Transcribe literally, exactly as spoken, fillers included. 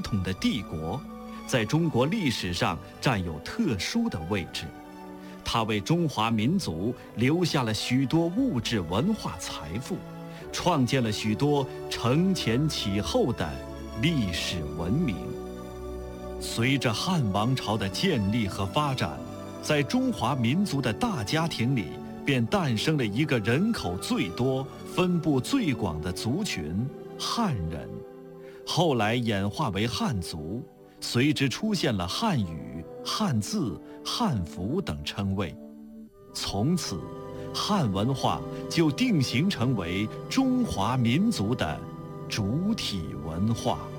统的帝国，在中国历史上占有特殊的位置。它为中华民族留下了许多物质文化财富，创建了许多承前启后的历史文明。随着汉王朝的建立和发展，在中华民族的大家庭里，便诞生了一个人口最多、分布最广的族群——汉人。后来演化为汉族，随之出现了汉语、汉字、汉服等称谓。从此，汉文化就定型成为中华民族的主体文化。